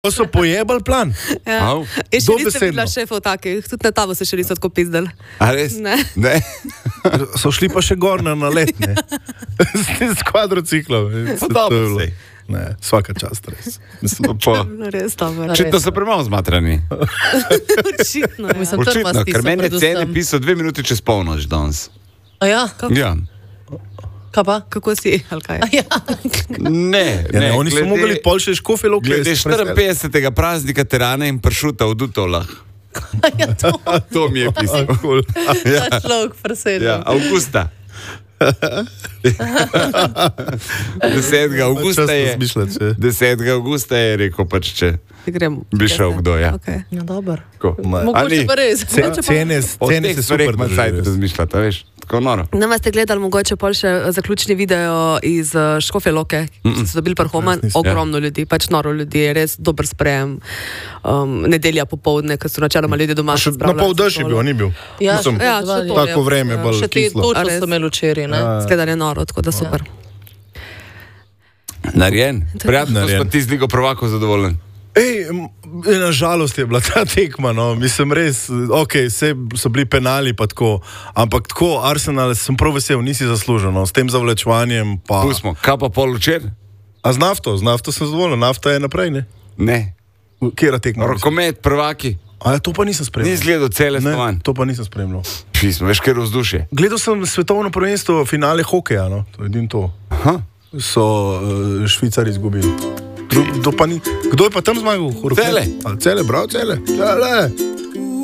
To so pojebali plan. Ja. Še niste bila šefov takih, tudi na tavo se še niso tako pizdali. A res? Ne. So šli pa še gor na let, ne? S kvadrociklom. Dobro sej. Ne, svaka čast, res. Mislim, Res dobro. Očitno so premalo zmatrani. Očitno, ja. Očitno, ker meni je cene pisal 2 minuti čez polnoč danes. A ja? Ja. Kaj pa? Kako si, ali kaj? Ja. Ne, oni so mogli pol še škofe lokle. Glede 54. praznika Terane in pršuta v Dutovlah. Ja, to. To mi je pisal. Ta človek presedel. Ja, avgusta. 10. avgusta je rekel pač, če bi šel kdo, ja. Okay. Ja, dober. Mogoče pa res. Cene se super držajo. Razmišljate, veš, tako noro. Nama ste gledali mogoče pol še zaključni video iz Škofje Loke, ki so dobili Parhoman, ogromno ljudi, pač noro ljudi, res dober sprejem. Nedelja popoldne, ko so načeloma ljudje doma se spravljali. Na pol dež je bil, ni bil. Ja, tako vreme, bolj kislo. Še te točno Res. so imeli včeraj, ne? Skledar je noro, tako da super. Narjen. Prijatno, da smo ti z Ligo prvakov zadovoljen. Na žalost je bila ta tekma, no. Mislim res, so bili penali pa tako, ampak tako Arsenal sem prav vesel, nisi zaslužil, no. S tem zavlečevanjem pa... Pustimo, kaj pa pol včer? A z nafto sem zadovoljen, nafta je naprej, ne? Ne. Kjera tekma? Rokomet, prvaki. A ja, to pa nisem spremljal. Ni zgledal cele stvan. To pa nisem spremljal. Pismo, veš, kjer vzdušje. Gledal sem svetovno prvenstvo, finale hokeja, no. To je edin to. Aha. So Švicari izgubili. Kdo je pa tam zmagal? Cele. Cele, prav cele. Cele.